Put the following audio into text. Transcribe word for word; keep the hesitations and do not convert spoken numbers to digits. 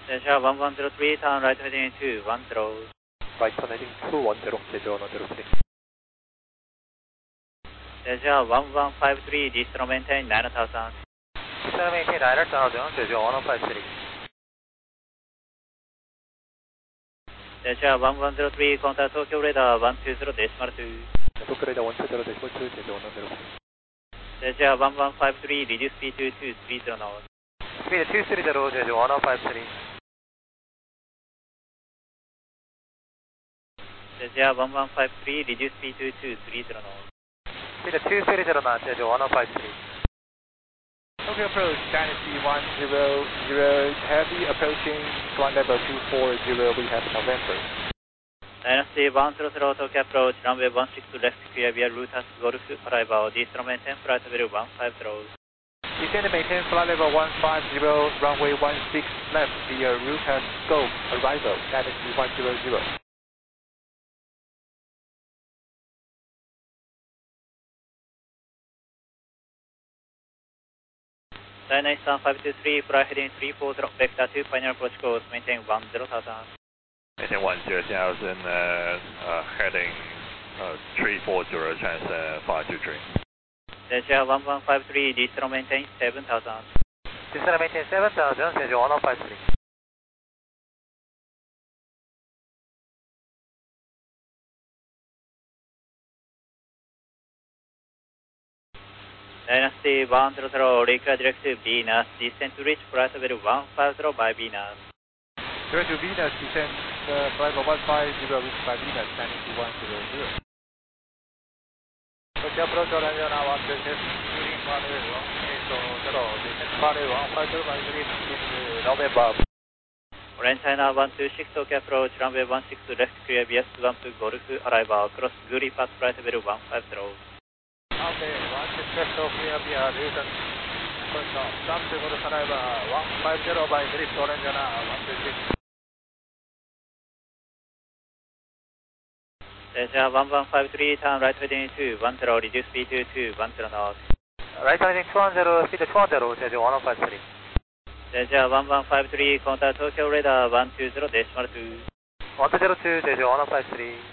Asia one one zero three, turn right heading two one zero. Right turn heading two one zero, Jeju one zero three. Asia one one five three, distro maintain nine thousand. Distro maintain nine thousand, Jeju one one five three. Asia one one zero three, contact Tokyo radar one two zero decimal two. Tokyo radar one two zero decimal two, Jeju one zero three. Asia one one five three, reduce speed to two three zero knots. Speed two three zero, Jeju one one five three. Asia one one five three, reduce speed to two three zero knots. Speed two three zero knots, Jeju one one five three. Tokyo approach, Dynasty one zero zero, heavy approaching, flight level two four zero, we have November. Dynasty one zero zero, Tokyo approach, runway one six left clear via route as Golf arrival, distro maintain flight level one five zero. Descend maintain flight level one five zero, runway one six left via route as Golf arrival, Dynasty one zero zero. Dynasty one five two three, fly heading three four zero, vector two, final approach course, maintain one zero thousand. Maintain one zero thousand, uh, uh, heading uh, three four zero, chance uh, five two three. Asia one one five three, distro maintain seven thousand. Distro maintain seven thousand, Jeju one one five three. Dynasty one zero zero, require direct to Venus, descend to reach flight level one five zero by Venus. Direct to Venus, descend uh, flight level one five zero, reached by Venus, Dynasty one zero zero. Tokyo approach, orange now one two six, green one eight zero, descend flight level one five zero by three, November. Orange China one two six, Tokyo approach, runway one six left clear via one two Golf arrival, cross Guri path flight level one five zero. Okay, one six left clear via route as one two Golf arrival, one five zero by drift, orange now one two six. Asia one one five three, turn right heading two one zero, reduce speed to two one zero knots. Right heading two one zero, speed two one zero, Jeju one one five three. Asia one one five three, contact Tokyo radar one two zero decimal two. one two zero two, Jeju one one five three.